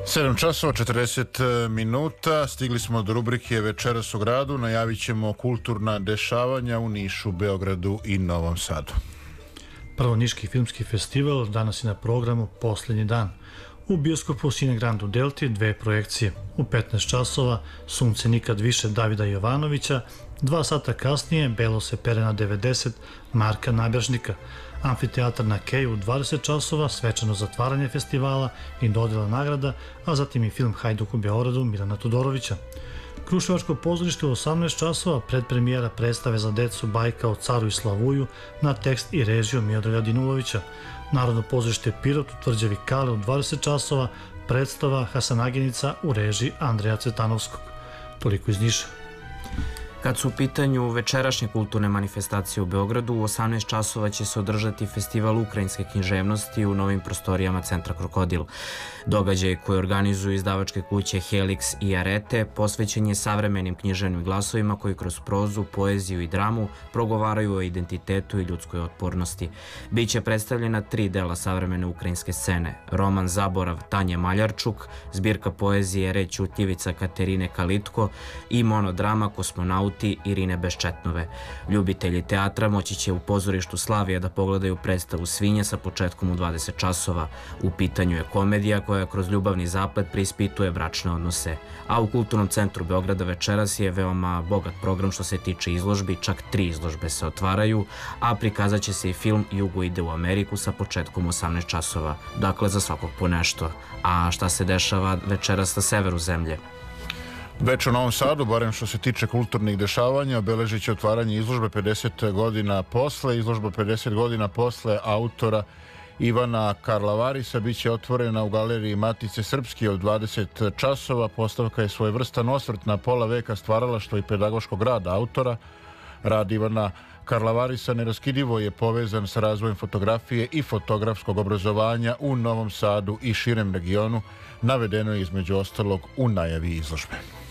7 časova 40 minuta, stigli smo do rubrike Večeras u gradu, najavit ćemo kulturna dešavanja u Nišu, Beogradu i Novom Sadu. Prvo Niški filmski festival danas je na programu Posljednji dan. U bioskopu Cine Grand u Delti 2 projekcije. U 15 časova Sunce nikad više Davida Jovanovića, 2 sata kasnije Belo se pere na 90 Marka Nabežnika. Amfiteatar na Keju u 20 časova, svečano zatvaranje festivala i dodjela nagrada, a zatim i film Hajduk u Beogradu Milana Todorovića. Kruševačko pozorište u 18 časova, predpremijera predstave za decu Bajka o caru i Slavuju na tekst i režiju Miodraga Dinulovića. Narodno pozorište Pirot u Tvrđavi Kale u 20 časova, predstava Hasanaginica u režiji Andreja Cvetanovskog. Toliko iz Niša. Kad su u pitanju večerašnje kulturne manifestacije u Beogradu, u 18 časova će se održati festival ukrajinske književnosti u novim prostorijama Centra Krokodil. Događaj koji organizuju izdavačke kuće Helix i Arete posvećen je savremenim književnim glasovima koji kroz prozu, poeziju i dramu progovaraju o identitetu i ljudskoj otpornosti. Biće predstavljena 3 dela savremene ukrajinske scene: roman Zaborav Tanje Maljarčuk, zbirka poezije Reč Utljivica Katerine Kalitko i monodrama Kosmonauti Irine Beščetnove. Ljubitelji teatra moći će u pozorištu Slavija da pogledaju predstavu Svinje sa početkom u 20 časova. U pitanju je komedija koja kroz ljubavni zaplet preispituje bračne odnose. A u Kulturnom centru Beograda večeras je veoma bogat program što se tiče izložbi, čak 3 izložbe se otvaraju, a prikazat će se i film Jugo ide u Ameriku sa početkom u 18 časova. Dakle, za svakog po nešto. A šta se dešava večeras na severu zemlje? Već u Novom Sadu, barem što se tiče kulturnih dešavanja, obeležit će otvaranje izložbe 50 godina posle. Izložba 50 godina posle autora Ivana Karlavarisa biće otvorena u galeriji Matice Srpske od 20 časova. Postavka je svojevrstan osvrt na pola veka stvaralaštva i pedagoškog rada autora. Rad Ivana Karlavarisa neraskidivo je povezan sa razvojem fotografije i fotografskog obrazovanja u Novom Sadu i širem regionu, navedeno je između ostalog u najavi izložbe.